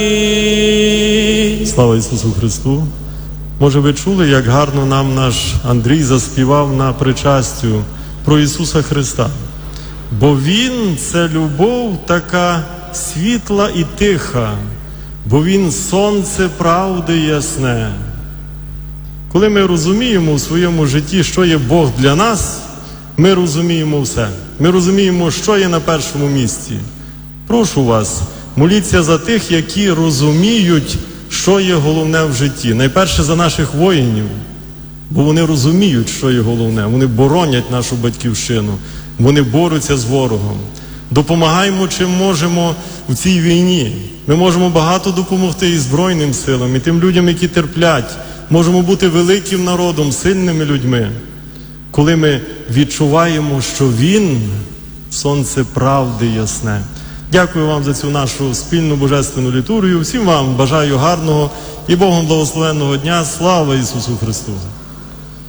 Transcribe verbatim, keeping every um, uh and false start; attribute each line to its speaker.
Speaker 1: Слава Ісусу Христу! Може, ви чули, як гарно нам наш Андрій заспівав на причастю про Ісуса Христа? Бо Він – це любов така світла і тиха, бо Він – сонце правди ясне. Коли ми розуміємо в своєму житті, що є Бог для нас, ми розуміємо все. Ми розуміємо, що є на першому місці. Прошу вас, моліться за тих, які розуміють, що є головне в житті. Найперше за наших воїнів, бо вони розуміють, що є головне. Вони боронять нашу батьківщину, вони борються з ворогом. Допомагаємо, чим можемо в цій війні. Ми можемо багато допомогти і Збройним силам, і тим людям, які терплять. Можемо бути великим народом, сильними людьми, коли ми відчуваємо, що Він – сонце правди ясне. Дякую вам за цю нашу спільну божественну літургію. Всім вам бажаю гарного і Богом благословенного дня. Слава Ісусу Христу!